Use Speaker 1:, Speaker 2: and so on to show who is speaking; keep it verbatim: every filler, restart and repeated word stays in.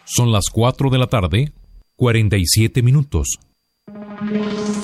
Speaker 1: Son las cuatro de la tarde, cuarenta y siete minutos.